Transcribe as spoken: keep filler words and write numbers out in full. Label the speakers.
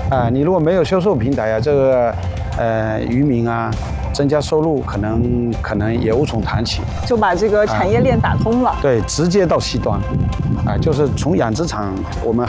Speaker 1: 啊，你如果没有销售平台啊，这个呃渔民啊，增加收入可能可能也无从谈起。
Speaker 2: 就把这个产业链打通了。
Speaker 1: 对，直接到 C 端，啊，就是从养殖场我们。